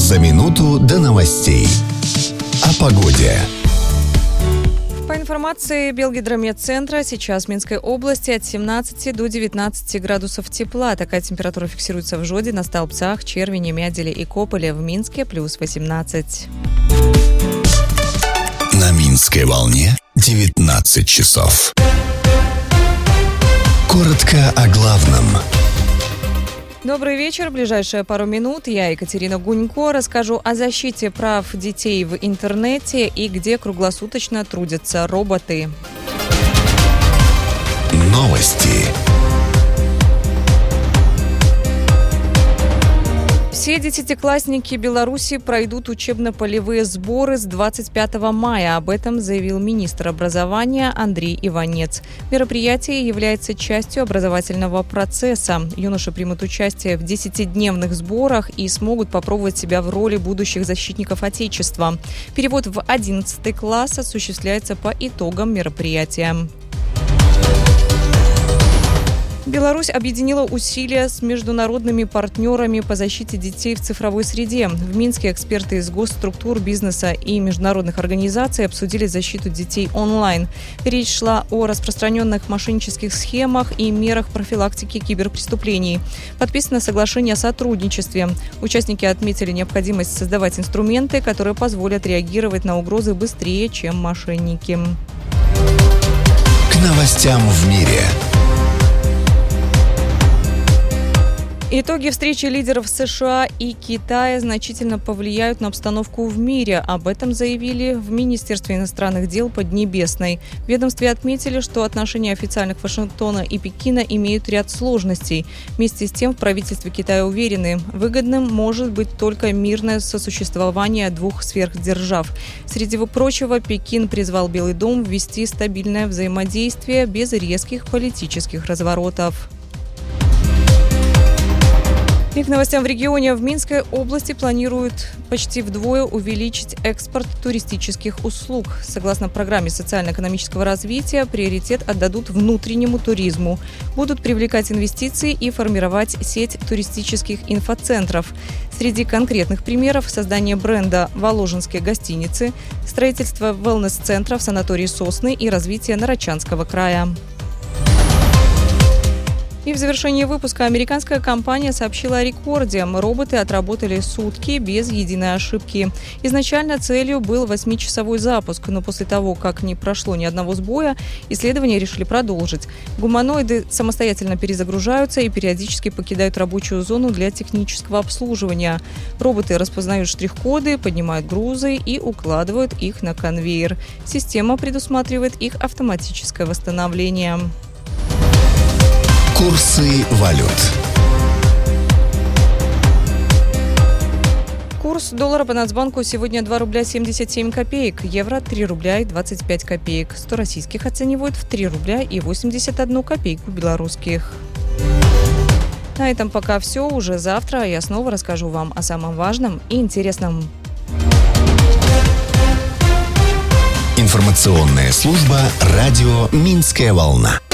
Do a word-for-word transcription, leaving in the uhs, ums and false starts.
За минуту до новостей. О погоде. По информации Белгидромедцентра, сейчас в Минской области от семнадцати до девятнадцати градусов тепла. Такая температура фиксируется в Жоде, на Столбцах, Червине, Мяделе и Кополе. В Минске плюс восемнадцать. На Минской волне девятнадцать часов. Коротко о главном. Добрый вечер. В ближайшие пару минут я, Екатерина Гунько, расскажу о защите прав детей в интернете и где круглосуточно трудятся роботы. Новости. Все десятиклассники Беларуси пройдут учебно-полевые сборы с двадцать пятого мая. Об этом заявил министр образования Андрей Иванец. Мероприятие является частью образовательного процесса. Юноши примут участие в десятидневных сборах и смогут попробовать себя в роли будущих защитников Отечества. Перевод в одиннадцатый класс осуществляется по итогам мероприятия. Беларусь объединила усилия с международными партнерами по защите детей в цифровой среде. В Минске эксперты из госструктур, бизнеса и международных организаций обсудили защиту детей онлайн. Речь шла о распространенных мошеннических схемах и мерах профилактики киберпреступлений. Подписано соглашение о сотрудничестве. Участники отметили необходимость создавать инструменты, которые позволят реагировать на угрозы быстрее, чем мошенники. К новостям в мире. Итоги встречи лидеров США и Китая значительно повлияют на обстановку в мире. Об этом заявили в Министерстве иностранных дел Поднебесной. В ведомстве отметили, что отношения официальных Вашингтона и Пекина имеют ряд сложностей. Вместе с тем в правительстве Китая уверены, выгодным может быть только мирное сосуществование двух сверхдержав. Среди прочего, Пекин призвал Белый дом ввести стабильное взаимодействие без резких политических разворотов. И к новостям в регионе. В Минской области планируют почти вдвое увеличить экспорт туристических услуг. Согласно программе социально-экономического развития, приоритет отдадут внутреннему туризму. Будут привлекать инвестиции и формировать сеть туристических инфоцентров. Среди конкретных примеров – создание бренда «Воложенские гостиницы», строительство wellness-центра в санатории «Сосны» и развитие Нарочанского края. И в завершении выпуска американская компания сообщила о рекорде. Роботы отработали сутки без единой ошибки. Изначально целью был восьмичасовой запуск, но после того, как не прошло ни одного сбоя, исследования решили продолжить. Гуманоиды самостоятельно перезагружаются и периодически покидают рабочую зону для технического обслуживания. Роботы распознают штрих-коды, поднимают грузы и укладывают их на конвейер. Система предусматривает их автоматическое восстановление. Курсы валют. Курс доллара по Нацбанку сегодня два рубля семьдесят семь копеек, евро три рубля и двадцать пять копеек, сто российских оценивают в три рубля и восемьдесят одну копейку белорусских. На этом пока все. Уже завтра я снова расскажу вам о самом важном и интересном. Информационная служба радио «Минская волна».